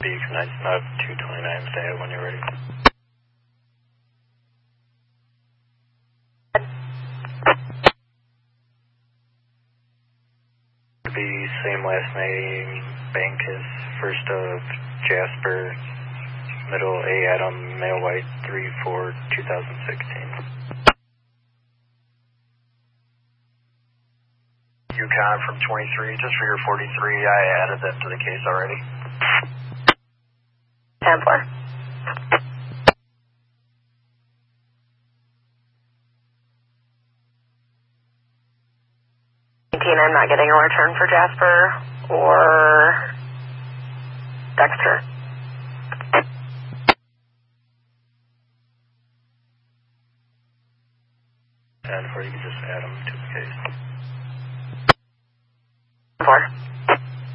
Beacon, I have 229, stay when you're ready. Be same last name, Bankus, first of Jasper, middle A Adam, male white, 3/4/2016. Yukon from 23, just for your 43, I added them to the case already. 10-4. I'm not getting a return for Jasper or Dexter. And for you can just add them to the case.